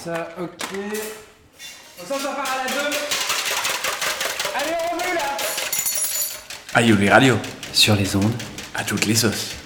Ça, ok. On s'en part à la 2. Allez, on remet là. Ayouri Radio, Sur les ondes, à toutes les sauces.